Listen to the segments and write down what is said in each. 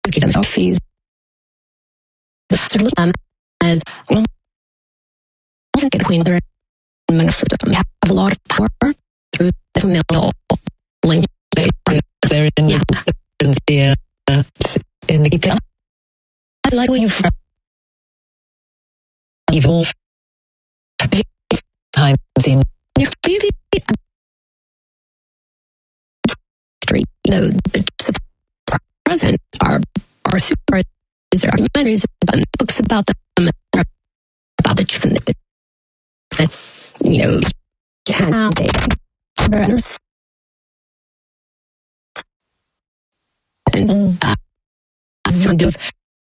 them off fees. Sort of as well, also get the queen of the system. They have a lot of power through the familial links. They're in the EPL. I like where you've evil times in street. The present are super. There are documentaries about books about them, about the chief and can't sort of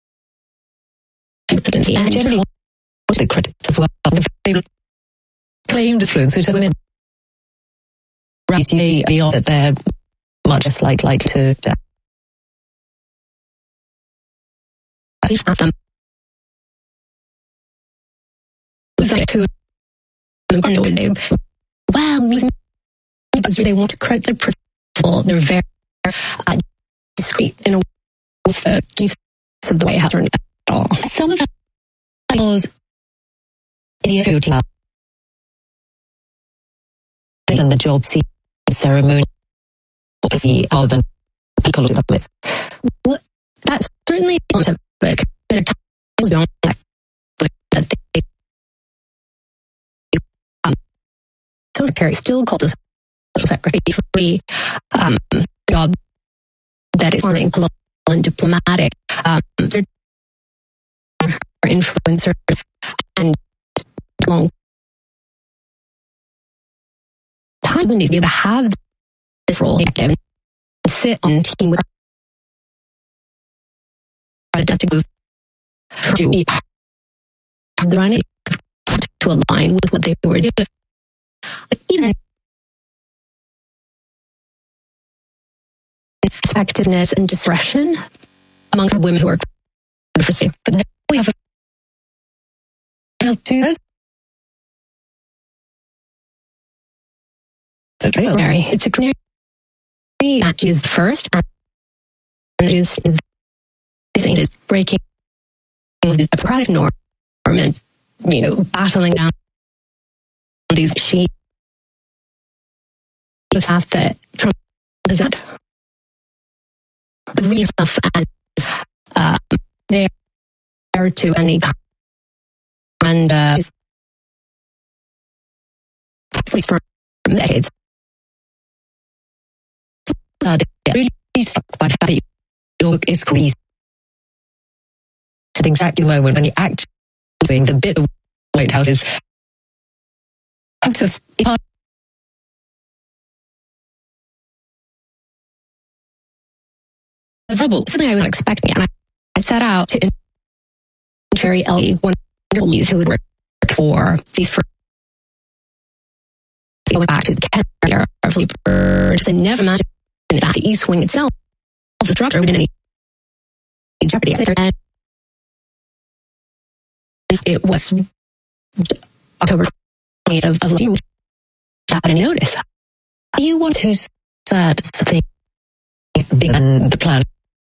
and generally the credit as well. They claimed influence which women right beyond that they're much less likely to them. Because they want to credit their principle. They're very discreet in a way of the way how to run it at all. Some of those in the and the job ceremony other than with. Well, that's certainly not a book. There are times don't that they Secretary still called this secretary job that is foreign political and diplomatic. They're influencer and long time when you have this role and sit on team with to running to align with what they were doing. But even effectiveness and discretion amongst the women who are for sale. But now we have it's a canary that is first and it is breaking with a product norm and battling down these she have that Trump does that but read yourself as there to any and for decades really struck by the fact that your book is called at exactly the moment when the act the bit of White House is something I was expecting, and I set out to interview Ellie, one of the who would work for these first going back to the Kennedy era of labor, and never imagined that the East Wing itself, the structure, would in any jeopardy. And it was October 20th of year without any notice. You want to start something big and the plan.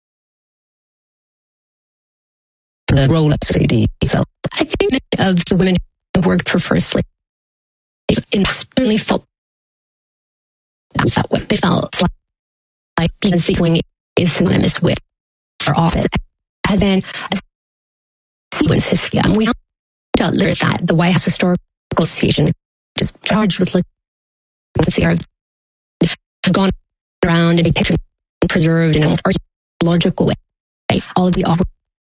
The role of the itself. I think many of the women who worked for First Lady certainly felt that way. They felt like because the wing is synonymous with our office, as in a sequence history. We found out later that the White House Historical Association is charged with have gone around and be pictured and preserved in a logical way. All of the awkward.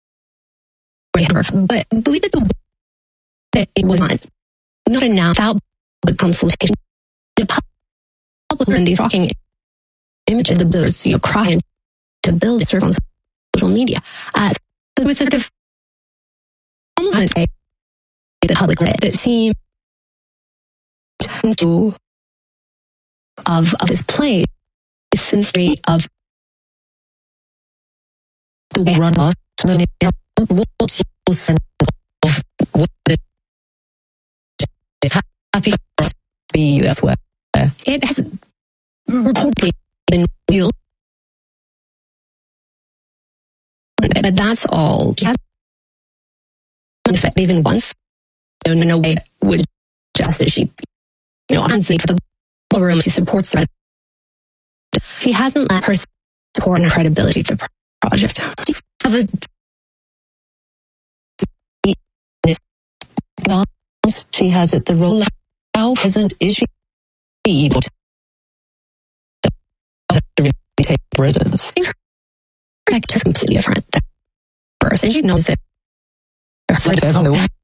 But believe it that it was not announced without the consultation. The public when these shocking images of those crying to build a circle on social media. So it was sort of almost say the public that seemed to of this place history of the way run was happy for us to be elsewhere. It has reportedly been real But that's all. She hasn't effect even once. In a way would just that she, honestly, for the ballroom, she supports her. She hasn't let her support and credibility for the project. She has it the role. How present is she able to take riddance? Her act is completely different than hers, and she knows it.